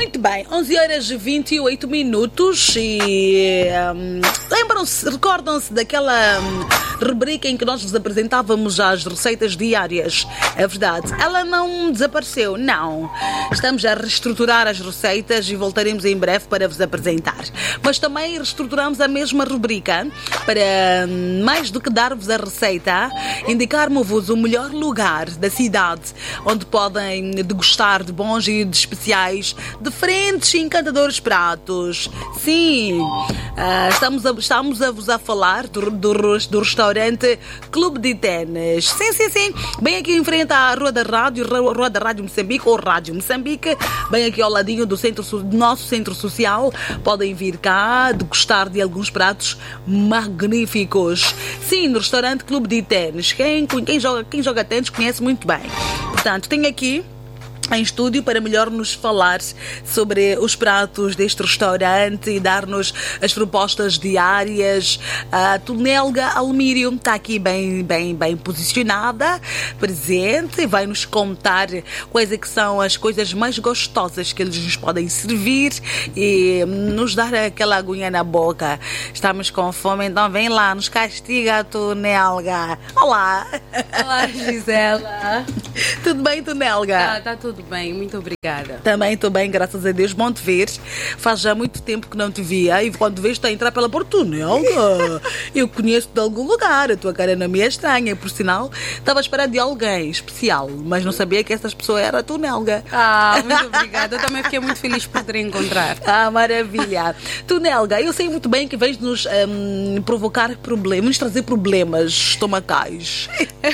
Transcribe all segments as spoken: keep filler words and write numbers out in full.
Muito bem, onze horas e vinte e oito minutos e um, lembram-se, recordam-se daquela um, rubrica em que nós vos apresentávamos as receitas diárias? É verdade, ela não desapareceu, não. Estamos a reestruturar as receitas e voltaremos em breve para vos apresentar. Mas também reestruturamos a mesma rubrica para, mais do que dar-vos a receita, indicarmos-vos o melhor lugar da cidade onde podem degustar de bons e de especiais, diferentes e encantadores pratos. Sim, uh, estamos, a, estamos a vos a falar do, do, do restaurante Clube de Ténis. Sim, sim, sim. Bem aqui em frente à Rua da Rádio, Rua da Rádio Moçambique ou Rádio Moçambique, bem aqui ao ladinho do, centro, do nosso centro social. Podem vir cá degustar de alguns pratos magníficos. Sim, no restaurante Clube de Ténis. Quem, quem, joga, quem joga ténis conhece muito bem. Portanto, tem aqui em estúdio para melhor nos falar sobre os pratos deste restaurante e dar-nos as propostas diárias. A Tonelga Almírio está aqui bem, bem, bem posicionada, presente, e vai nos contar quais é que são as coisas mais gostosas que eles nos podem servir e nos dar aquela aguinha na boca. Estamos com fome, então vem lá, nos castiga, Tonelga. Olá! Olá, Gisela. Tudo bem, Tonelga? Está tá tudo bem, muito obrigada. Também estou bem, graças a Deus. Bom te ver. Faz já muito tempo que não te via e quando vejo, está a entrar pela porta, Tonelga. Eu conheço de algum lugar, a tua cara não me é estranha. Por sinal, estava a esperar de alguém especial, mas não sabia que essa pessoa era a Tonelga. Ah, muito obrigada. Eu também fiquei muito feliz por te encontrar. Ah, maravilha. Tonelga, eu sei muito bem que vens nos um, provocar problemas, nos trazer problemas estomacais.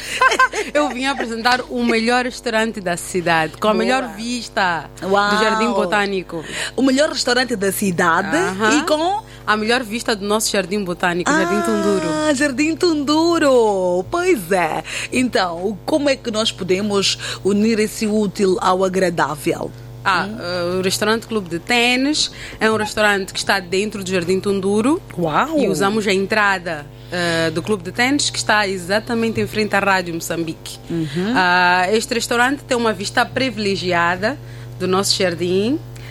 Eu vim apresentar o melhor restaurante da cidade, com a Boa. melhor vista Uau. do Jardim Botânico. O melhor restaurante da cidade Uh-huh. e com a melhor vista do nosso Jardim Botânico, ah, Jardim Tunduro. Jardim Tunduro. Pois é. Então, como é que nós podemos unir esse útil ao agradável? Ah, uh, o restaurante Clube de Ténis é um restaurante que está dentro do Jardim Tunduro. Uau! E usamos a entrada uh, do Clube de Ténis, que está exatamente em frente à Rádio Moçambique. Uhum. Uh, este restaurante tem uma vista privilegiada do nosso jardim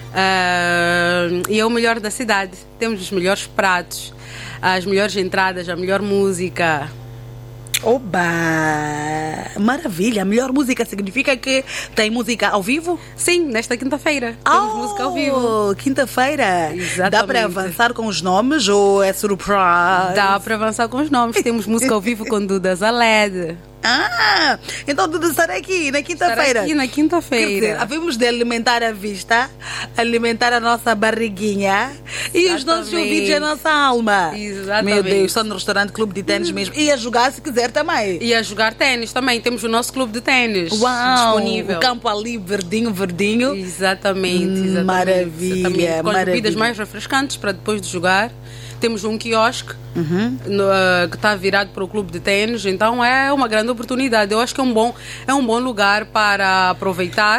uh, e é o melhor da cidade. Temos os melhores pratos, as melhores entradas, a melhor música. Oba! Maravilha! A melhor música significa que tem música ao vivo? Sim, nesta quinta-feira temos oh, música ao vivo. Quinta-feira? Exatamente. Dá para avançar com os nomes ou é surprise? Dá para avançar com os nomes. Temos música ao vivo com Duda Zaled. Ah, então tudo estará aqui na quinta-feira. Estará aqui na quinta-feira. Quer dizer, havemos de alimentar a vista, alimentar a nossa barriguinha. Exatamente. E os nossos ouvidos e a nossa alma. Exatamente. Meu Deus, estou no restaurante Clube de Ténis mesmo. E a jogar se quiser também. E a jogar ténis também. Temos o nosso clube de ténis disponível. O campo ali, verdinho, verdinho. Exatamente, exatamente. Maravilha, exatamente. Com as maravilha. bebidas mais refrescantes para depois de jogar. Temos um quiosque uhum. no, uh, que está virado para o clube de ténis, então é uma grande oportunidade. Eu acho que é um bom, é um bom lugar para aproveitar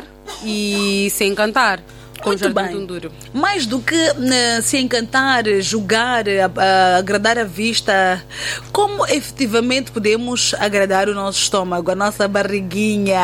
e se encantar com Muito o Jardim bem. Tunduro. Mais do que uh, se encantar, jogar, uh, uh, agradar a vista, como efetivamente podemos agradar o nosso estômago, a nossa barriguinha?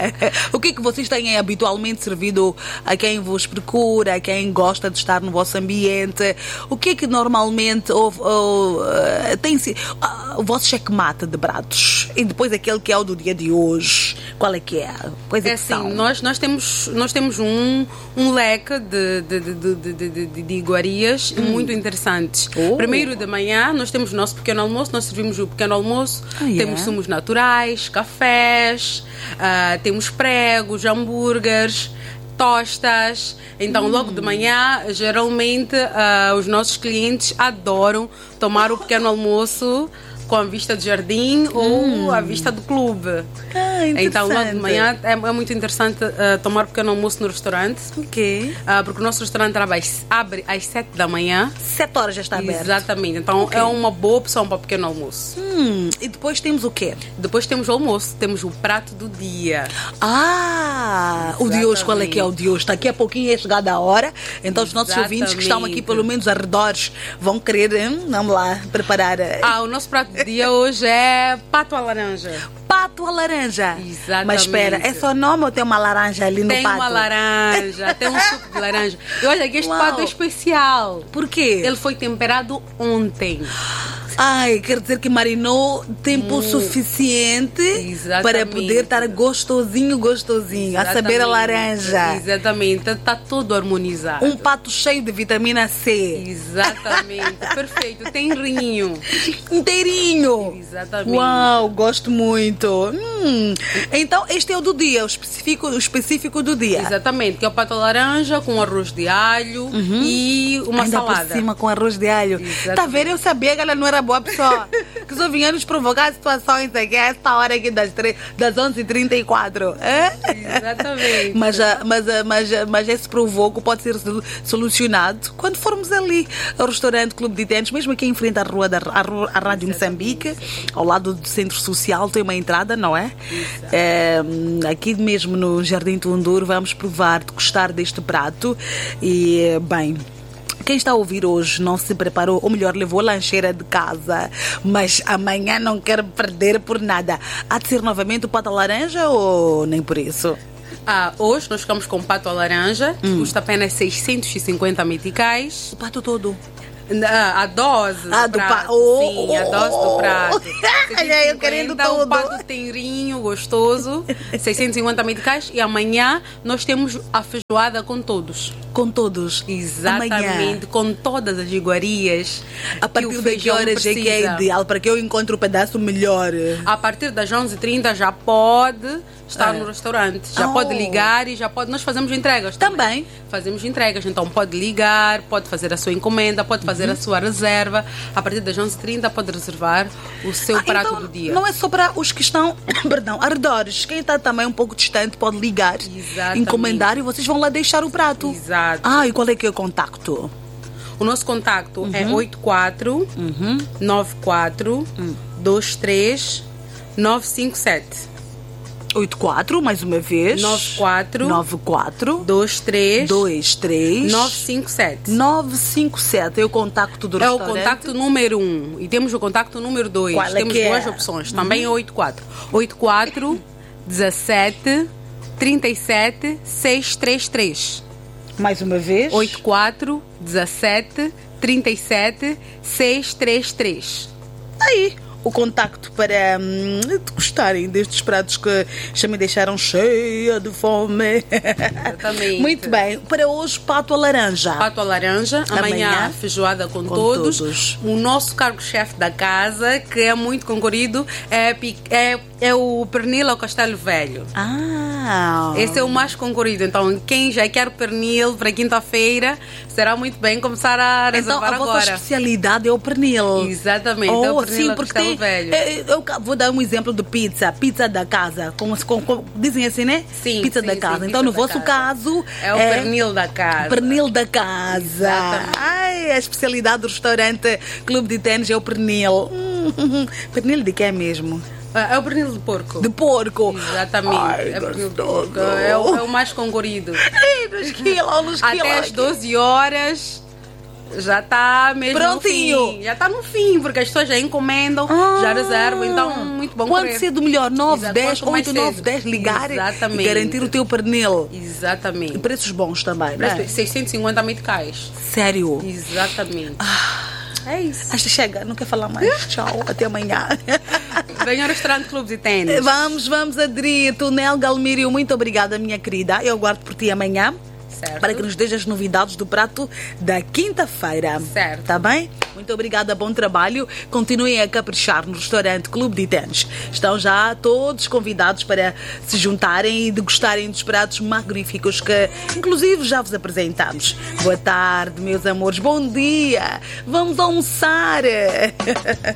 O que é que vocês têm habitualmente servido a quem vos procura, a quem gosta de estar no vosso ambiente? O que é que normalmente ou, ou, uh, tem uh, o vosso checkmate de pratos? E depois aquele que é o do dia de hoje, qual é que é? Pois é, É que assim, são? nós, nós temos, nós temos um, um leque de, de, de, de, de, de, de iguarias hum. muito interessantes. Oh. Primeiro de manhã, nós temos o nosso pequeno almoço, nós servimos o pequeno almoço, ah, yeah. temos sumos naturais, cafés, uh, temos pregos, hambúrgueres, tostas. Então, hum. logo de manhã, geralmente, uh, os nossos clientes adoram tomar o pequeno almoço com a vista do jardim hum. ou a vista do clube. Ah, então, logo de manhã é, é muito interessante uh, tomar um pequeno almoço no restaurante. Ok. Uh, porque o nosso restaurante abre, abre às sete da manhã. Sete horas já está aberto. Exatamente. Então, okay. é uma boa opção para o pequeno almoço. Hum. E depois temos o quê? Depois temos o almoço. Temos o prato do dia. Ah! Exatamente. O de hoje, qual é que é o de hoje? Daqui a pouquinho é chegada a hora. Então, os nossos Exatamente. ouvintes que estão aqui, pelo menos arredores, vão querer, hein? Vamos lá, preparar. Ah, o nosso prato do dia hoje é pato à laranja. Pato à laranja. Exatamente. Mas espera, é só nome ou tem uma laranja ali no tem pato? Tem uma laranja, tem um suco de laranja. E olha que este Uau. pato é especial. Por quê? Ele foi temperado ontem. Ai, quer dizer que marinou tempo Muito. suficiente Exatamente. para poder estar gostosinho, gostosinho, a saber a laranja. Exatamente, está todo harmonizado. Um pato cheio de vitamina C. Exatamente, perfeito. Tem rinho. Inteirinho. Exatamente. Uau, gosto muito. Hum. Então, este é o do dia, o específico, o específico do dia. Exatamente, que é o pato laranja com arroz de alho uhum. e uma Ainda salada. por cima com arroz de alho. Tá vendo? Eu sabia que ela não era boa pessoa. Que só vinha nos provocar situações aqui, a esta hora aqui das, das onze e trinta e quatro. É? Exatamente. Mas, mas, mas, mas esse provoco pode ser solucionado quando formos ali ao restaurante Clube de Tênis, mesmo aqui em frente à rua da à rua, à Rádio Moçambique, ao lado do Centro Social, tem uma entrada, não é? É aqui mesmo no Jardim Tunduro, vamos provar, gostar deste prato. E, bem, quem está a ouvir hoje não se preparou, ou melhor, levou a lancheira de casa, mas amanhã não quer perder por nada. Há de ser novamente o pato à laranja ou nem por isso? Ah, hoje nós ficamos com o pato à laranja, que hum. custa apenas seiscentos e cinquenta meticais. O pato todo? A dose ah, do, do prato, pa... oh, sim, a dose do prato. Olha, eu querendo tudo. O pato tem rinho gostoso, seiscentos e cinquenta meticais, e amanhã nós temos a feijoada com todos. Com todos? Exatamente, amanhã. Com todas as iguarias. A partir de que horas é que é ideal para que eu encontre o pedaço melhor? A partir das onze e trinta já pode estar é. no restaurante. Já oh. pode ligar e já pode... Nós fazemos entregas também. Também? Fazemos entregas, então pode ligar, pode fazer a sua encomenda, pode fazer uhum. a sua reserva. A partir das onze e trinta pode reservar o seu ah, prato então, do dia. Não é só para os que estão, perdão, arredores. Quem está também um pouco distante pode ligar, Exatamente. encomendar e vocês vão lá deixar o prato. Exato. Ah, e qual é que é o contacto? O nosso contacto uhum. é oito quatro nove quatro dois três nove cinco sete. oito quatro, mais uma vez. nove quatro nove quatro dois três dois três nove cinco sete. nove cinco sete é o contacto do é restaurante. É o contacto número um. E temos o contacto número dois. Qual é temos que duas é? opções. Também é oito quatro. oito quatro dezessete trinta e sete seiscentos e trinta e três. Mais uma vez. oito quatro dezessete trinta e sete seiscentos e trinta e três. Aí. O contacto para hum, gostarem destes pratos que já me deixaram cheia de fome. Exatamente. Muito bem. Para hoje, pato à laranja. Pato à laranja. Amanhã, Amanhã feijoada com, com todos. todos. O nosso cargo-chefe da casa, que é muito concorrido, é, é, é o pernil ao castelo velho. Ah! Esse é o mais concorrido. Então, quem já quer pernil para quinta-feira, será muito bem começar a reservar então, a agora. A vossa especialidade é o pernil. Exatamente. Oh, é o pernil sim, ao porque castelo tem, velho. Eu vou dar um exemplo de pizza. Pizza da casa. Como, como, como dizem assim, né? Sim, Pizza sim, da sim, casa. pizza Então, no da vosso casa. caso... É o é pernil da casa. Pernil da casa. Exatamente. Ai, a especialidade do restaurante Clube de Tênis é o pernil. Hum, pernil de quê mesmo? É o pernil de porco. De porco. Exatamente. Ai, é, pernil de porco. É, o, é o mais concorrido. Ei, nos quilos, nos quilos. Até às doze horas já está mesmo prontinho. No fim. Já está no fim, porque as pessoas já encomendam, ah, já reservam, então muito bom. Quanto correr. cedo melhor? nove, Exato. dez, Quanto oito, nove, dez, ligar Exatamente. E garantir o teu pernil. Exatamente. E preços bons também, Preço, né? seiscentos e cinquenta meticais. Sério? Exatamente. Ah. É isso. Acho que chega, não quer falar mais. Tchau, até amanhã. Venha ao restaurante Clube de Tênis. Vamos, vamos aderir. Tunel Galmírio, muito obrigada, minha querida. Eu aguardo por ti amanhã. Certo. Para que nos deixe as novidades do prato da quinta-feira. Certo. Tá bem? Muito obrigada, bom trabalho. Continuem a caprichar no restaurante Clube de Tênis. Estão já todos convidados para se juntarem e degustarem dos pratos magníficos que, inclusive, já vos apresentamos. Boa tarde, meus amores. Bom dia. Vamos almoçar.